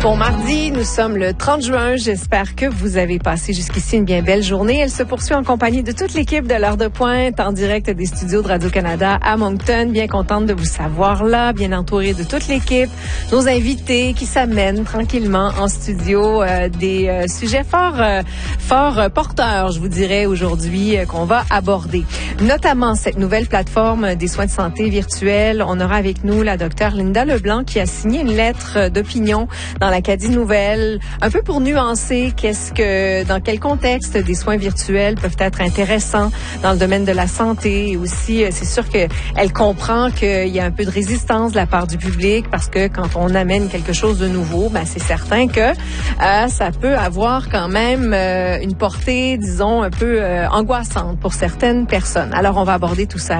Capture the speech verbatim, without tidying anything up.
Bon mardi, nous sommes le trente juin. J'espère que vous avez passé jusqu'ici une bien belle journée. Elle se poursuit en compagnie de toute l'équipe de l'heure de pointe en direct des studios de Radio-Canada à Moncton. Bien contente de vous savoir là, bien entourée de toute l'équipe. Nos invités qui s'amènent tranquillement en studio euh, des euh, sujets fort, euh, fort euh, porteurs, je vous dirais aujourd'hui, euh, qu'on va aborder. Notamment cette nouvelle plateforme des soins de santé virtuels. On aura avec nous la docteure Linda Leblanc qui a signé une lettre d'opinion dans l'Acadie Nouvelle, un peu pour nuancer qu'est-ce que, dans quel contexte des soins virtuels peuvent être intéressants dans le domaine de la santé. Et aussi, c'est sûr qu'elle comprend qu'il y a un peu de résistance de la part du public parce que quand on amène quelque chose de nouveau, ben c'est certain que euh, ça peut avoir quand même euh, une portée, disons, un peu euh, angoissante pour certaines personnes. Alors, on va aborder tout ça